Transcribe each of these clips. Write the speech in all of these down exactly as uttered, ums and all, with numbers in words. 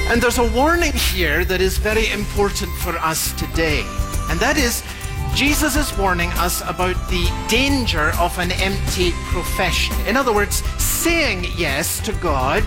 And there's a warning here that is very important for us today. And that is, Jesus is warning us about the danger of an empty profession. In other words, saying yes to God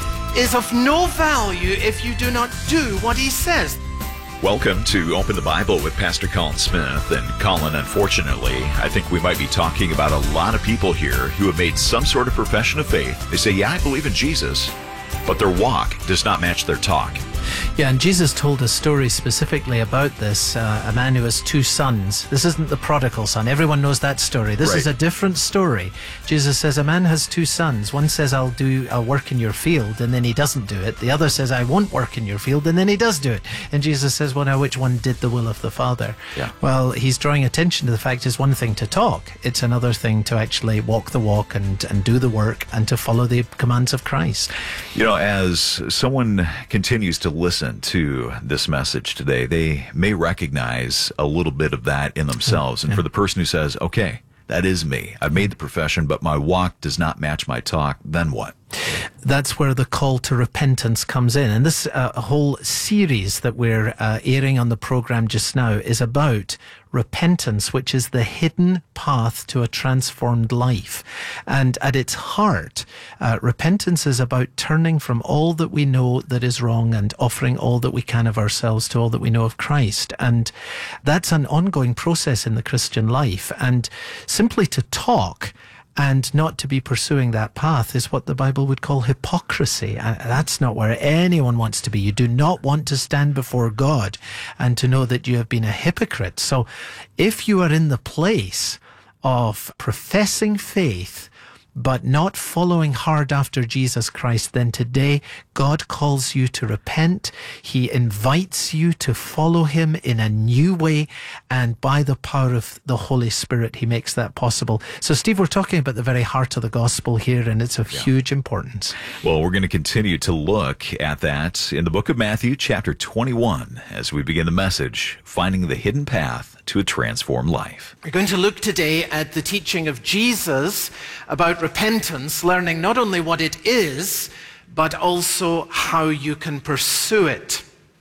is of no value if you do not do what he says. Welcome to Open the Bible with Pastor Colin Smith. And Colin, unfortunately, I think we might be talking about a lot of people here who have made some sort of profession of faith. They say, yeah, I believe in Jesus, but their walk does not match their talk. Yeah, and Jesus told a story specifically about this, uh, a man who has two sons. This isn't the prodigal son. Everyone knows that story. This Right. is a different story. Jesus says a man has two sons. One says, I'll do, I'll work in your field, and then he doesn't do it. The other says, I won't work in your field, and then he does do it. And Jesus says, well, now which one did the will of the Father? Yeah. Well, he's drawing attention to the fact it's one thing to talk. It's another thing to actually walk the walk and, and do the work and to follow the commands of Christ. You know, as someone continues to listen to this message today, they may recognize a little bit of that in themselves. And Yeah. for the person who says, okay, that is me. I've made the profession, but my walk does not match my talk, then what? That's where the call to repentance comes in. And this uh, whole series that we're uh, airing on the program just now is about repentance, which is the hidden path to a transformed life. And at its heart, uh, repentance is about turning from all that we know that is wrong and offering all that we can of ourselves to all that we know of Christ. And that's an ongoing process in the Christian life. And simply to talk and not to be pursuing that path is what the Bible would call hypocrisy. And that's not where anyone wants to be. You do not want to stand before God and to know that you have been a hypocrite. So if you are in the place of professing faith, but not following hard after Jesus Christ, then today God calls you to repent. He invites you to follow him in a new way, and by the power of the Holy Spirit, he makes that possible. So, Steve, we're talking about the very heart of the gospel here, and it's of Yeah. huge importance. Well, we're going to continue to look at that in the book of Matthew, chapter twenty-one, as we begin the message, Finding the Hidden Path to a Transformed Life. We're going to look today at the teaching of Jesus about repentance, learning not only what it is, but also how you can pursue it.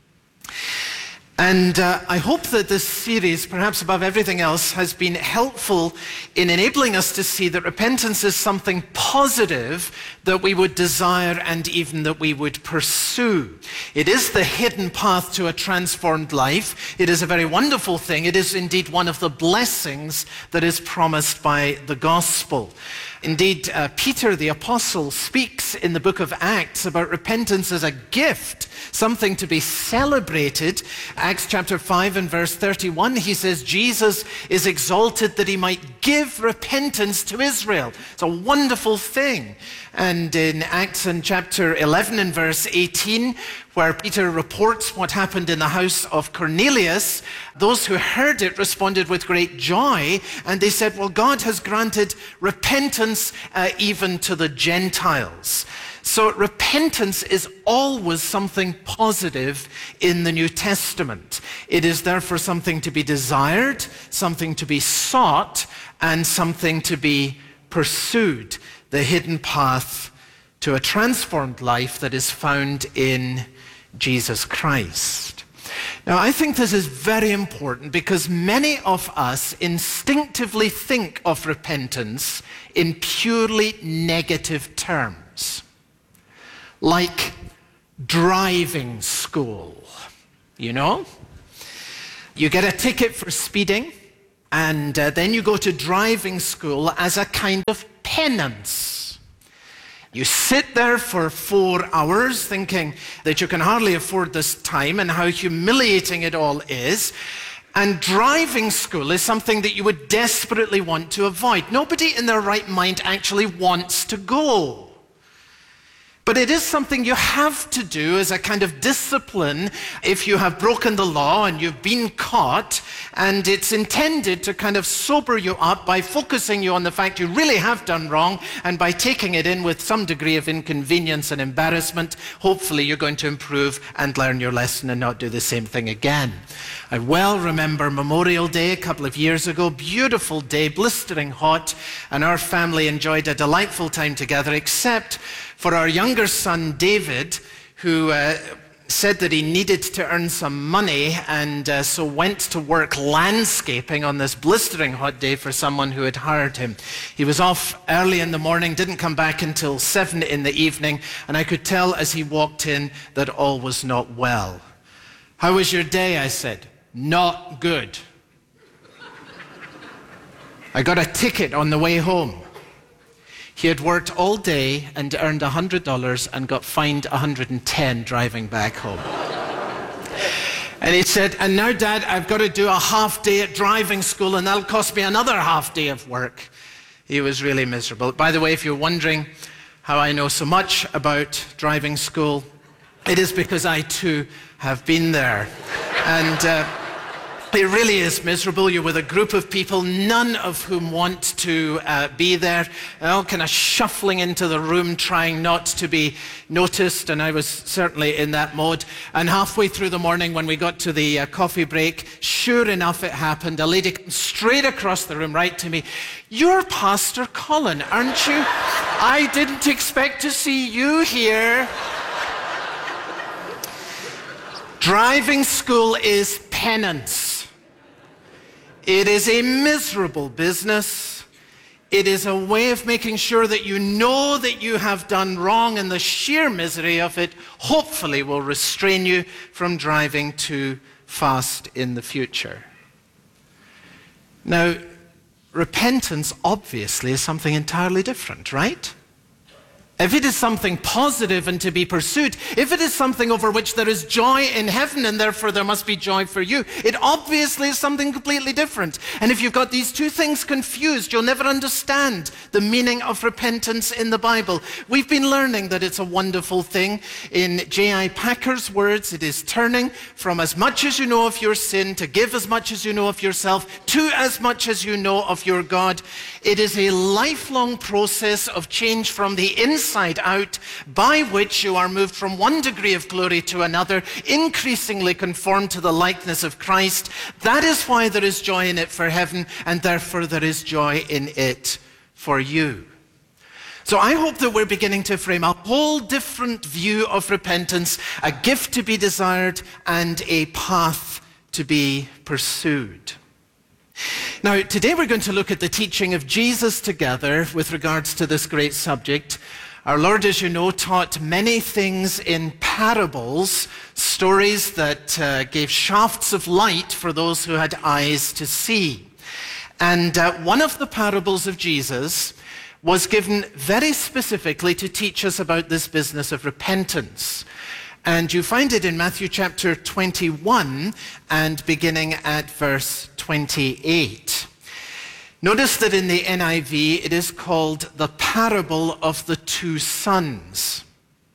And uh, I hope that this series, perhaps above everything else, has been helpful in enabling us to see that repentance is something positive that we would desire and even that we would pursue. It is the hidden path to a transformed life. It is a very wonderful thing. It is indeed one of the blessings that is promised by the gospel. Indeed, uh, Peter the Apostle speaks in the book of Acts about repentance as a gift, something to be celebrated. Acts chapter five and verse thirty-one, he says, Jesus is exalted that he might give repentance to Israel. It's a wonderful thing. And in Acts in chapter eleven and verse eighteen, where Peter reports what happened in the house of Cornelius, those who heard it responded with great joy, and they said, well, God has granted repentance uh, even to the Gentiles. So repentance is always something positive in the New Testament. It is therefore something to be desired, something to be sought, and something to be pursued. The hidden path to a transformed life that is found in Jesus Christ. Now, I think this is very important because many of us instinctively think of repentance in purely negative terms, like driving school. You know, you get a ticket for speeding, and uh, then you go to driving school as a kind of penance. You sit there for four hours thinking that you can hardly afford this time and how humiliating it all is. And driving school is something that you would desperately want to avoid. Nobody in their right mind actually wants to go. But it is something you have to do as a kind of discipline if you have broken the law and you've been caught, and it's intended to kind of sober you up by focusing you on the fact you really have done wrong, and by taking it in with some degree of inconvenience and embarrassment, hopefully you're going to improve and learn your lesson and not do the same thing again. I well remember Memorial Day a couple of years ago, beautiful day, blistering hot, and our family enjoyed a delightful time together, except for our younger son, David, who uh, said that he needed to earn some money, and uh, so went to work landscaping on this blistering hot day for someone who had hired him. He was off early in the morning, didn't come back until seven in the evening, and I could tell as he walked in that all was not well. "How was your day?" I said. "Not good. I got a ticket on the way home." He had worked all day and earned one hundred dollars and got fined one hundred ten dollars driving back home. And he said, "And now, Dad, I've got to do a half day at driving school, and that'll cost me another half day of work." He was really miserable. By the way, if you're wondering how I know so much about driving school, it is because I too have been there. And uh, it really is miserable. You're with a group of people, none of whom want to uh, be there, all kind of shuffling into the room, trying not to be noticed, and I was certainly in that mode. And halfway through the morning, when we got to the uh, coffee break, sure enough, it happened. A lady came straight across the room, right to me. "You're Pastor Colin, aren't you? I didn't expect to see you here." Driving school is penance. It is a miserable business. It is a way of making sure that you know that you have done wrong, and the sheer misery of it hopefully will restrain you from driving too fast in the future. Now, repentance obviously is something entirely different, right? If it is something positive and to be pursued, if it is something over which there is joy in heaven and therefore there must be joy for you, it obviously is something completely different. And if you've got these two things confused, you'll never understand the meaning of repentance in the Bible. We've been learning that it's a wonderful thing. In J I Packer's words, it is turning from as much as you know of your sin to give as much as you know of yourself to as much as you know of your God. It is a lifelong process of change from the inside inside out, by which you are moved from one degree of glory to another, increasingly conformed to the likeness of Christ. That is why there is joy in it for heaven, and therefore there is joy in it for you. So I hope that we're beginning to frame a whole different view of repentance, a gift to be desired and a path to be pursued. Now, today we're going to look at the teaching of Jesus together with regards to this great subject. Our Lord, as you know, taught many things in parables, stories that uh, gave shafts of light for those who had eyes to see. And uh, one of the parables of Jesus was given very specifically to teach us about this business of repentance. And you find it in Matthew chapter twenty-one and beginning at verse twenty-eight. Notice that in the N I V it is called the parable of the two sons.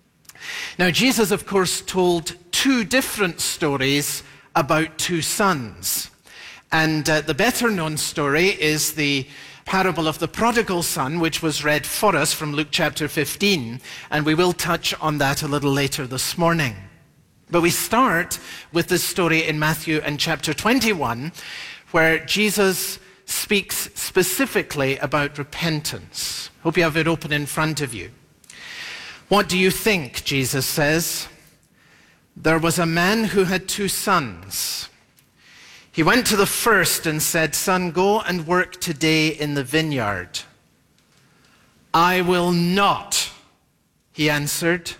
Now Jesus, of course, told two different stories about two sons. And uh, the better known story is the parable of the prodigal son, which was read for us from Luke chapter fifteen, and we will touch on that a little later this morning. But we start with this story in Matthew and chapter twenty-one, where Jesus speaks specifically about repentance. Hope you have it open in front of you. "What do you think?" Jesus says. "There was a man who had two sons. He went to the first and said, 'Son, go and work today in the vineyard.' 'I will not,' he answered.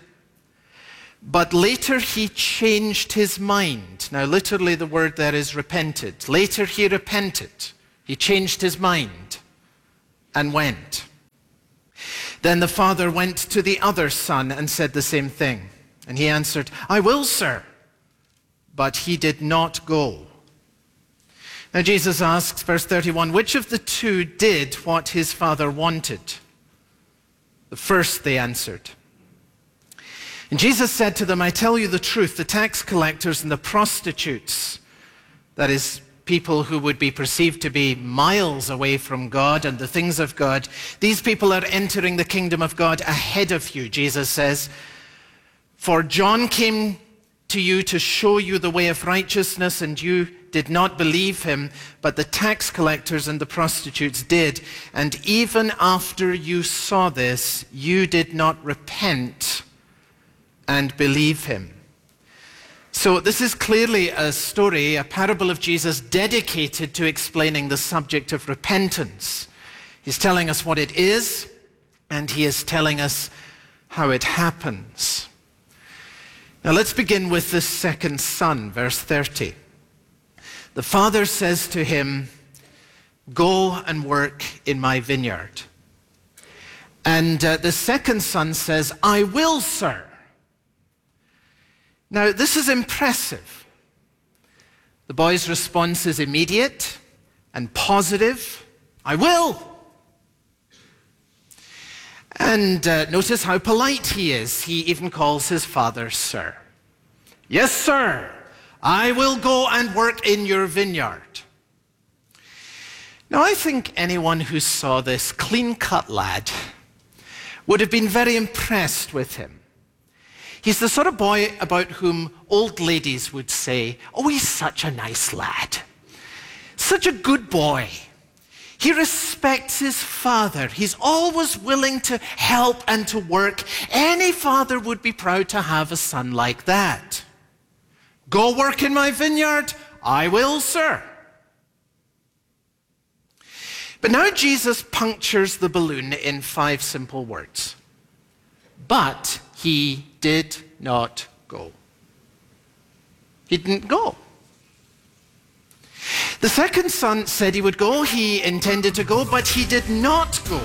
But later he changed his mind." Now, literally the word there is repented. Later he repented. He changed his mind and went. Then the father went to the other son and said the same thing. And he answered, 'I will, sir.' But he did not go. Now Jesus asks, verse thirty-one, which of the two did what his father wanted? 'The first,' they answered. And Jesus said to them, 'I tell you the truth, the tax collectors and the prostitutes,' that is, people who would be perceived to be miles away from God and the things of God, these people are entering the kingdom of God ahead of you," Jesus says. "For John came to you to show you the way of righteousness, and you did not believe him, but the tax collectors and the prostitutes did. And even after you saw this, you did not repent and believe him." So this is clearly a story, a parable of Jesus dedicated to explaining the subject of repentance. He's telling us what it is, and he is telling us how it happens. Now let's begin with the second son, verse thirty. The father says to him, "Go and work in my vineyard." And uh, the second son says, "I will, sir." Now, this is impressive. The boy's response is immediate and positive. "I will." And uh, notice how polite he is. He even calls his father sir. "Yes, sir, I will go and work in your vineyard." Now, I think anyone who saw this clean-cut lad would have been very impressed with him. He's the sort of boy about whom old ladies would say, "Oh, he's such a nice lad. Such a good boy. He respects his father. He's always willing to help and to work. Any father would be proud to have a son like that. Go work in my vineyard? I will, sir." But now Jesus punctures the balloon in five simple words. But he did not go. He didn't go. The second son said he would go. He intended to go, but he did not go.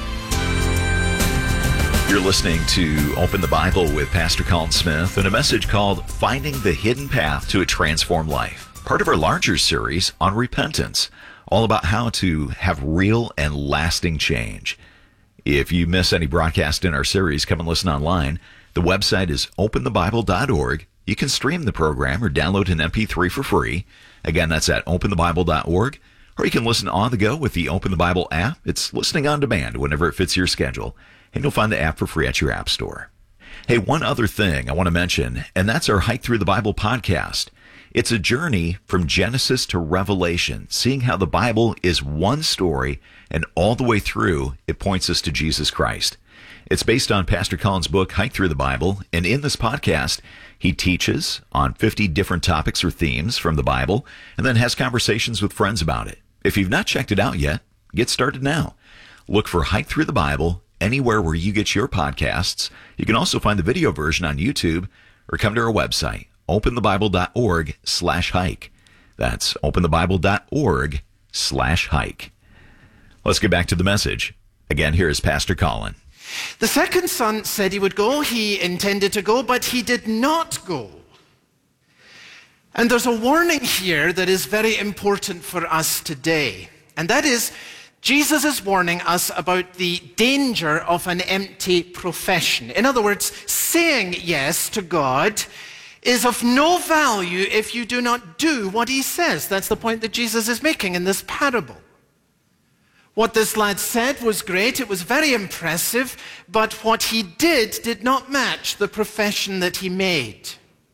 You're listening to Open the Bible with Pastor Colin Smith and a message called Finding the Hidden Path to a Transformed Life, part of our larger series on repentance, all about how to have real and lasting change. If you miss any broadcast in our series, come and listen online. The website is open the bible dot org. You can stream the program or download an M P three for free. Again, that's at open the bible dot org. Or you can listen on the go with the Open the Bible app. It's listening on demand whenever it fits your schedule. And you'll find the app for free at your app store. Hey, one other thing I want to mention, and that's our Hike Through the Bible podcast. It's a journey from Genesis to Revelation, seeing how the Bible is one story, and all the way through, it points us to Jesus Christ. It's based on Pastor Colin's book, Hike Through the Bible, and in this podcast, he teaches on fifty different topics or themes from the Bible, and then has conversations with friends about it. If you've not checked it out yet, get started now. Look for Hike Through the Bible anywhere where you get your podcasts. You can also find the video version on YouTube, or come to our website, open the bible dot org slash hike. That's open the bible dot org slash hike. Let's get back to the message. Again, here is Pastor Colin. The second son said he would go. He intended to go, but he did not go. And there's a warning here that is very important for us today. And that is, Jesus is warning us about the danger of an empty profession. In other words, saying yes to God is of no value if you do not do what he says. That's the point that Jesus is making in this parable. What this lad said was great, it was very impressive, but what he did did not match the profession that he made.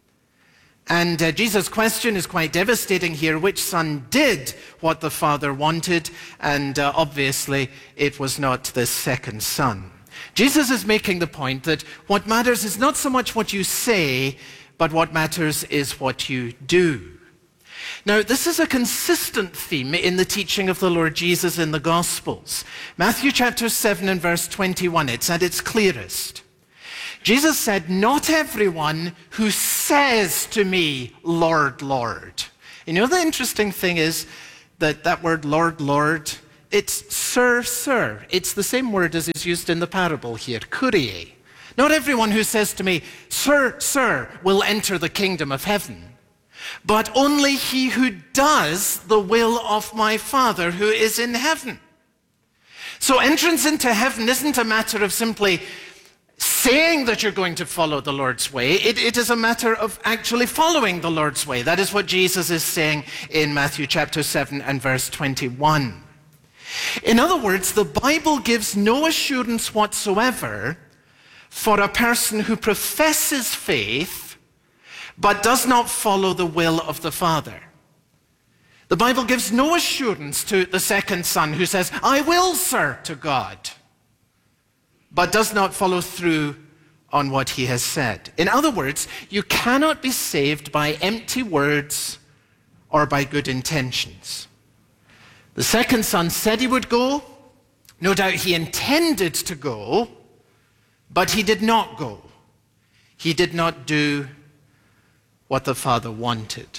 And uh, Jesus' question is quite devastating here. Which son did what the father wanted? And uh, obviously, it was not the second son. Jesus is making the point that what matters is not so much what you say, but what matters is what you do. Now, this is a consistent theme in the teaching of the Lord Jesus in the Gospels. Matthew chapter seven and verse twenty-one, it's at its clearest. Jesus said, "Not everyone who says to me, 'Lord, Lord.'" You know, the interesting thing is that that word Lord, Lord, it's sir, sir. It's the same word as is used in the parable here, Kyrie. Not everyone who says to me, "Sir, sir," will enter the kingdom of heaven, but only he who does the will of my Father who is in heaven. So entrance into heaven isn't a matter of simply saying that you're going to follow the Lord's way. It, it is a matter of actually following the Lord's way. That is what Jesus is saying in Matthew chapter seven and verse twenty-one. In other words, the Bible gives no assurance whatsoever for a person who professes faith but does not follow the will of the Father. The Bible gives no assurance to the second son who says, "I will, sir," to God, but does not follow through on what he has said. In other words, you cannot be saved by empty words or by good intentions. The second son said he would go. No doubt he intended to go, but he did not go. He did not do what the Father wanted.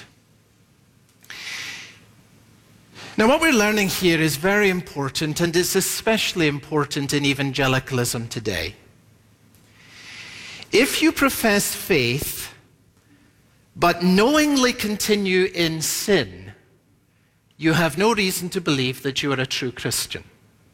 Now, what we're learning here is very important, and it's especially important in evangelicalism today. If you profess faith, but knowingly continue in sin, you have no reason to believe that you are a true Christian.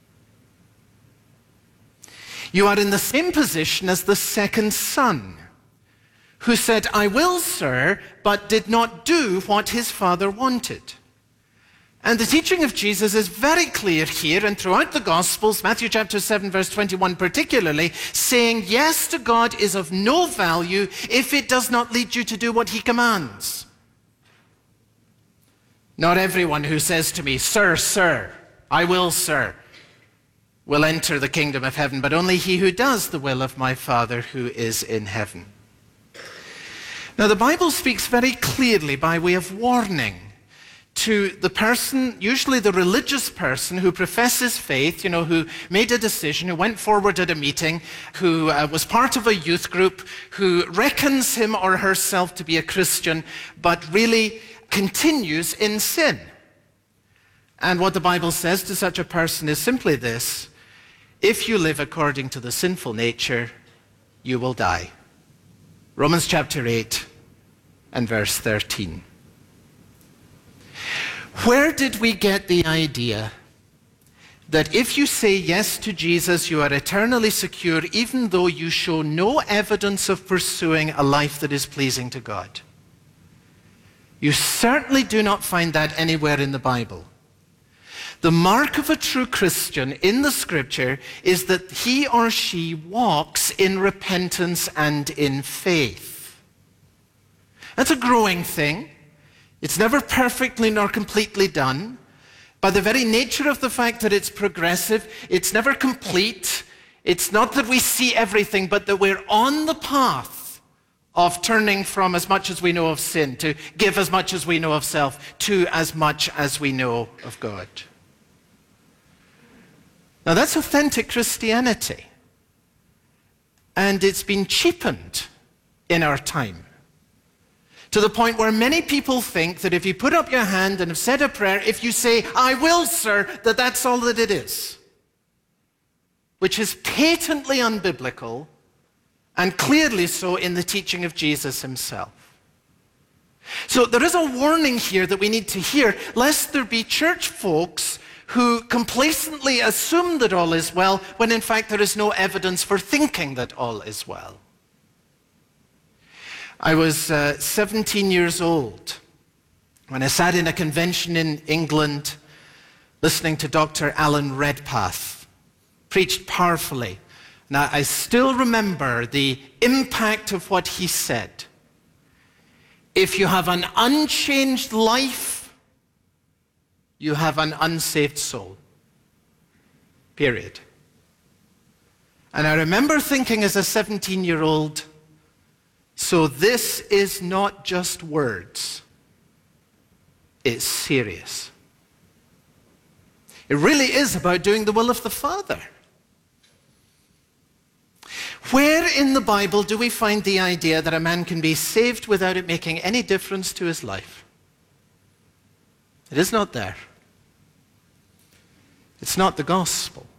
You are in the same position as the second son, who said, "I will, sir," but did not do what his father wanted. And the teaching of Jesus is very clear here and throughout the Gospels, Matthew chapter seven, verse twenty-one particularly, saying yes to God is of no value if it does not lead you to do what he commands. Not everyone who says to me, "Sir, sir, I will, sir," will enter the kingdom of heaven, but only he who does the will of my Father who is in heaven. Now, the Bible speaks very clearly by way of warning to the person, usually the religious person who professes faith, you know, who made a decision, who went forward at a meeting, who uh, was part of a youth group, who reckons him or herself to be a Christian, but really continues in sin. And what the Bible says to such a person is simply this: if you live according to the sinful nature, you will die. Romans chapter eight and verse thirteen. Where did we get the idea that if you say yes to Jesus, you are eternally secure, even though you show no evidence of pursuing a life that is pleasing to God? You certainly do not find that anywhere in the Bible. The mark of a true Christian in the Scripture is that he or she walks in repentance and in faith. That's a growing thing. It's never perfectly nor completely done. By the very nature of the fact that it's progressive, it's never complete. It's not that we see everything, but that we're on the path of turning from as much as we know of sin to give as much as we know of self to as much as we know of God. Now, that's authentic Christianity. And it's been cheapened in our time, to the point where many people think that if you put up your hand and have said a prayer, if you say, "I will, sir," that that's all that it is. Which is patently unbiblical and clearly so in the teaching of Jesus himself. So there is a warning here that we need to hear, lest there be church folks who complacently assume that all is well, when in fact there is no evidence for thinking that all is well. I was uh, seventeen years old when I sat in a convention in England listening to Doctor Alan Redpath, preached powerfully. Now, I still remember the impact of what he said. If you have an unchanged life, you have an unsaved soul. Period. And I remember thinking as a seventeen-year-old, so this is not just words. It's serious. It really is about doing the will of the Father. Where in the Bible do we find the idea that a man can be saved without it making any difference to his life? It is not there. It's not the gospel.